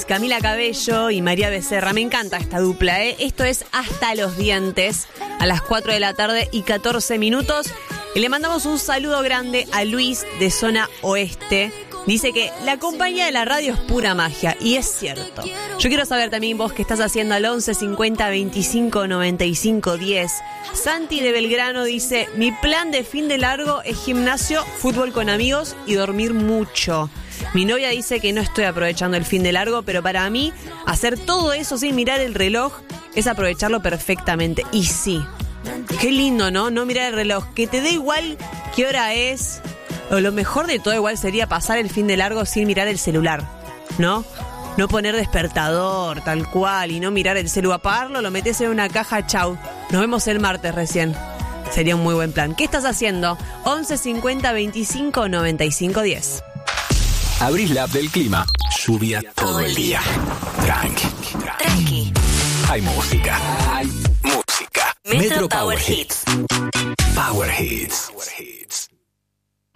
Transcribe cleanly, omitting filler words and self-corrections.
Luis, Camila Cabello y María Becerra. Me encanta esta dupla, ¿eh? Esto es Hasta los Dientes, a las 4 de la tarde y 14 minutos. Y le mandamos un saludo grande a Luis de Zona Oeste. Dice que la compañía de la radio es pura magia, y es cierto. Yo quiero saber también vos qué estás haciendo al 11 50 25 95 10. Santi de Belgrano dice: mi plan de fin de largo es gimnasio, fútbol con amigos y dormir mucho. Mi novia dice que no estoy aprovechando el fin de largo, pero para mí hacer todo eso sin mirar el reloj es aprovecharlo perfectamente. Y sí, qué lindo, ¿no? No mirar el reloj, que te dé igual qué hora es. O lo mejor de todo igual sería pasar el fin de largo sin mirar el celular, ¿no? No poner despertador, tal cual, y no mirar el celular, apagarlo, lo metes en una caja, chau. Nos vemos el martes recién. Sería un muy buen plan. ¿Qué estás haciendo? 11 50 25 95 10. Abrís la app del clima. Lluvia todo el día. Tranqui. Hay música. Metro Power Hits. Power Hits.